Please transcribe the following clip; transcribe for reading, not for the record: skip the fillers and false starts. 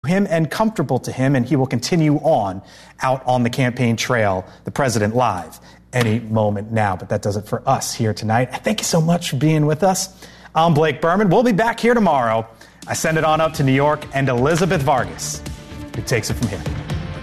him and comfortable to him, and he will continue on out on the campaign trail, the president live any moment now. But that does it for us here tonight. Thank you so much for being with us. I'm Blake Berman. We'll be back here tomorrow. I send it on up to New York and Elizabeth Vargas, who takes it from here.